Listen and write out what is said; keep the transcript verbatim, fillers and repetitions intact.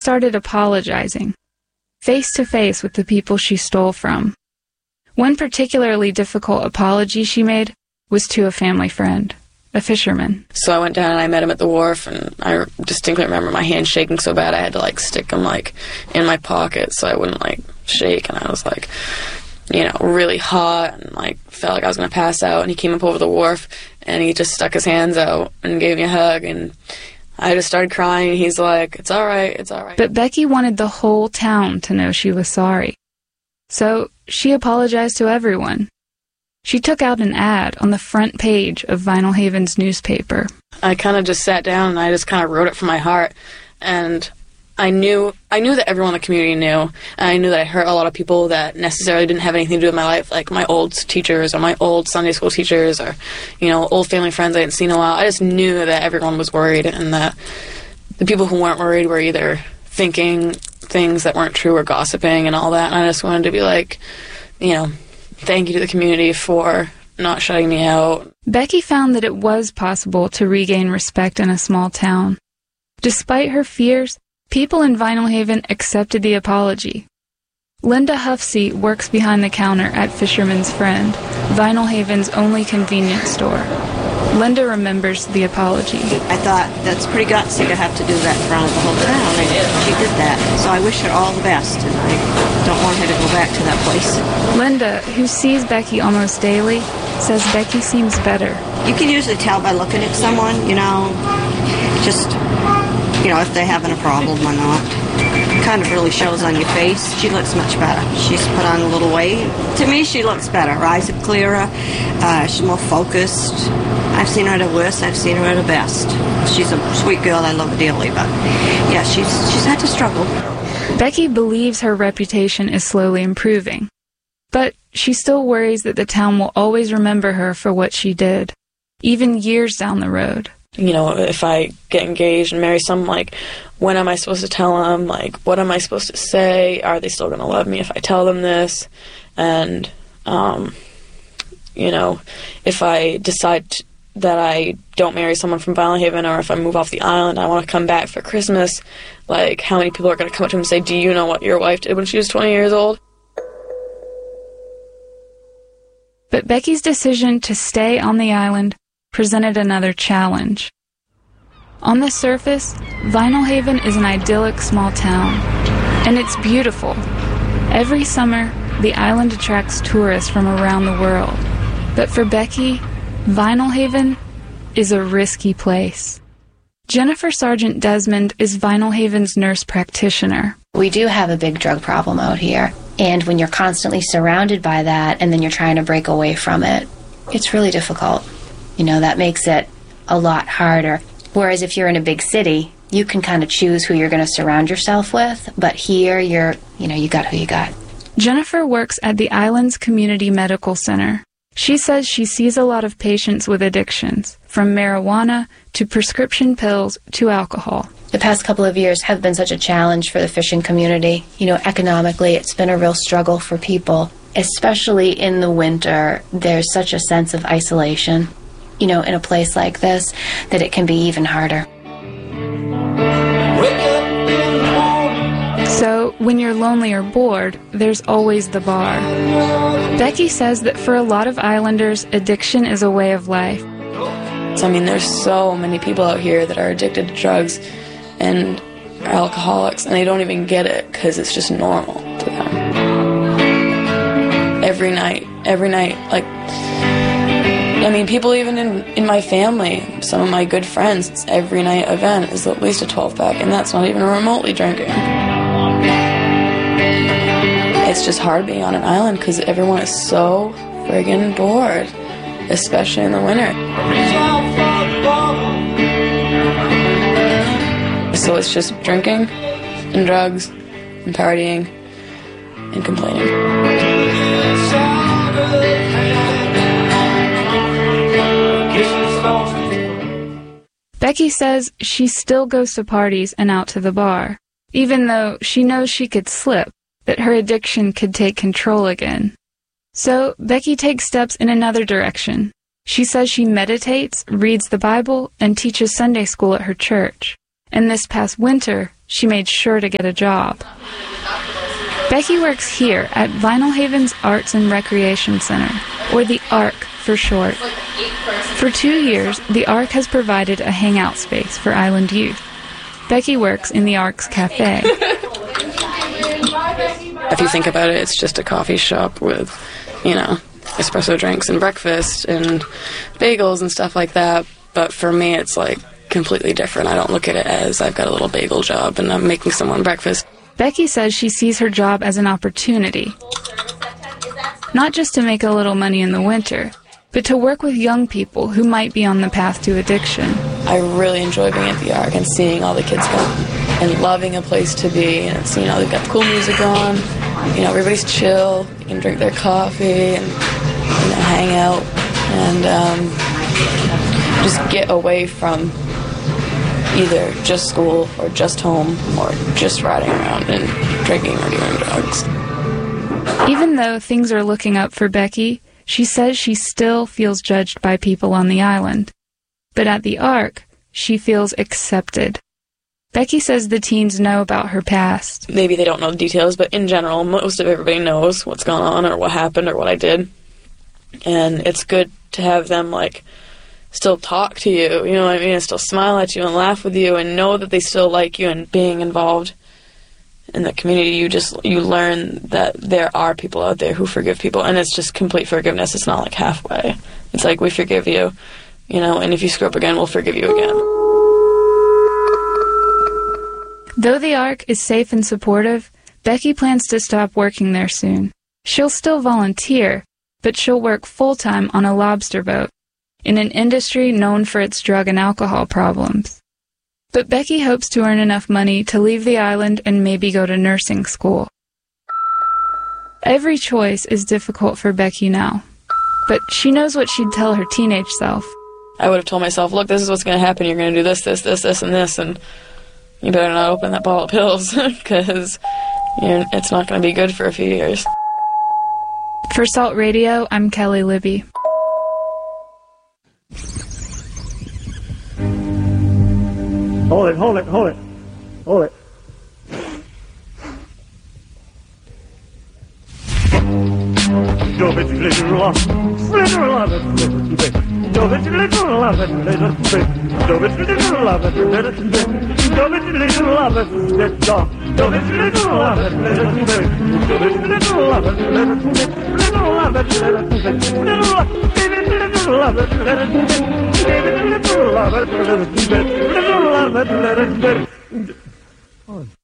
started apologizing, face to face with the people she stole from. One particularly difficult apology she made was to a family friend, a fisherman. So I went down and I met him at the wharf, and I distinctly remember my hand shaking so bad I had to, like, stick them, like, in my pocket so I wouldn't, like, shake, and I was, like, you know, really hot and, like, felt like I was going to pass out, and he came up over the wharf, and he just stuck his hands out and gave me a hug, and I just started crying. He's like, it's all right, it's all right. But Becky wanted the whole town to know she was sorry. So she apologized to everyone. She took out an ad on the front page of Vinyl Haven's newspaper. I kind of just sat down and I just kind of wrote it from my heart. And I knew I knew that everyone in the community knew. And I knew that I hurt a lot of people that necessarily didn't have anything to do with my life, like my old teachers or my old Sunday school teachers or, you know, old family friends I hadn't seen in a while. I just knew that everyone was worried, and that the people who weren't worried were either thinking things that weren't true or gossiping and all that. And I just wanted to be like, you know, thank you to the community for not shutting me out. Becky found that it was possible to regain respect in a small town. Despite her fears, people in Vinyl Haven accepted the apology. Linda Huffsey works behind the counter at Fisherman's Friend, Vinyl Haven's only convenience store. Linda remembers the apology. I thought, that's pretty gutsy to have to do that in front of the whole town, and she did that. So I wish her all the best, and I don't want her to go back to that place. Linda, who sees Becky almost daily, says Becky seems better. You can usually tell by looking at someone, you know, just, you know, if they're having a problem or not. It kind of really shows on your face. She looks much better. She's put on a little weight. To me, she looks better. Her eyes are clearer. Uh, she's more focused. I've seen her at her worst. I've seen her at her best. She's a sweet girl. I love her dearly. But, yeah, she's she's had to struggle. Becky believes her reputation is slowly improving. But she still worries that the town will always remember her for what she did, even years down the road. You know, if I get engaged and marry someone, like, when am I supposed to tell them? Like, what am I supposed to say? Are they still going to love me if I tell them this? And, um, you know, if I decide t- that I don't marry someone from Vinyl Haven, or if I move off the island, I want to come back for Christmas, like, how many people are going to come up to him and say, do you know what your wife did when she was twenty years old? But Becky's decision to stay on the island presented another challenge. On the surface, Vinyl Haven is an idyllic small town, and it's beautiful. Every summer, the island attracts tourists from around the world. But for Becky, Vinyl Haven is a risky place. Jennifer Sargent Desmond is Vinyl Haven's nurse practitioner. We do have a big drug problem out here, and when you're constantly surrounded by that and then you're trying to break away from it, it's really difficult. You know, that makes it a lot harder. Whereas if you're in a big city, you can kind of choose who you're going to surround yourself with. But here, you're, you know, you got who you got. Jennifer works at the island's community medical center. She says she sees a lot of patients with addictions, from marijuana to prescription pills to alcohol. The past couple of years have been such a challenge for the fishing community. You know, economically, it's been a real struggle for people. Especially in the winter, there's such a sense of isolation, you know, in a place like this, that it can be even harder. So, when you're lonely or bored, there's always the bar. Becky says that for a lot of islanders, addiction is a way of life. So, I mean, there's so many people out here that are addicted to drugs and are alcoholics, and they don't even get it because it's just normal to them. Every night, every night, like, I mean, people even in, in my family, some of my good friends, it's every night event is at least a twelve-pack, and that's not even remotely drinking. It's just hard being on an island because everyone is so friggin' bored, especially in the winter. So it's just drinking and drugs and partying and complaining. Becky says she still goes to parties and out to the bar, even though she knows she could slip, that her addiction could take control again. So Becky takes steps in another direction. She says she meditates, reads the Bible, and teaches Sunday school at her church. And this past winter, she made sure to get a job. Becky works here at Vinalhaven's Arts and Recreation Center, or the ARC for short. For two years, the ARC has provided a hangout space for island youth. Becky works in the ARC's cafe. If you think about it, it's just a coffee shop with, you know, espresso drinks and breakfast and bagels and stuff like that. But for me, it's like completely different. I don't look at it as I've got a little bagel job and I'm making someone breakfast. Becky says she sees her job as an opportunity, not just to make a little money in the winter, but to work with young people who might be on the path to addiction. I really enjoy being at the ARC and seeing all the kids come and loving a place to be. And it's, you know, they've got cool music on, you know, everybody's chill, you can drink their coffee and, you know, hang out and um, just get away from either just school or just home or just riding around and drinking or doing drugs. Even though things are looking up for Becky, she says she still feels judged by people on the island. But at the ARC, she feels accepted. Becky says the teens know about her past. Maybe they don't know the details, but in general, most of everybody knows what's gone on or what happened or what I did. And it's good to have them, like, still talk to you, you know what I mean, and still smile at you and laugh with you and know that they still like you, and being involved in the community, you just, you learn that there are people out there who forgive people, and it's just complete forgiveness. It's not like halfway. It's like, we forgive you, you know, and if you screw up again, we'll forgive you again. Though the ARC is safe and supportive, Becky plans to stop working there soon. She'll still volunteer, but she'll work full-time on a lobster boat, in an industry known for its drug and alcohol problems. But Becky hopes to earn enough money to leave the island and maybe go to nursing school. Every choice is difficult for Becky now, but she knows what she'd tell her teenage self. I would have told myself, look, this is what's going to happen. You're going to do this, this, this, this, and this, and you better not open that bottle of pills, because it's not going to be good for a few years. For Salt Radio, I'm Kelly Libby. Hold it, hold it, hold it, hold it. Dove it, little love, little love, little bit. Dove it, little love, little bit. Dove it, little love, little bit. Dove it, little love, little bit. Dove it, little love, little bit. Dove it, little love, little bit. Little love, little bit. Little love, baby, little love, little bit. Baby, little love, little bit. Little love, little bit.